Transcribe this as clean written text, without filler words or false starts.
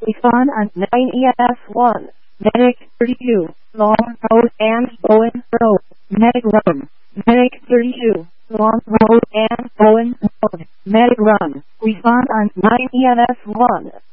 Respond on 9 ES1. Medic 32, Long Road and Bowen Road. Medic Run. Medic 32, Long Road and Bowen Road. Medic Run. Respond on 9 ES1.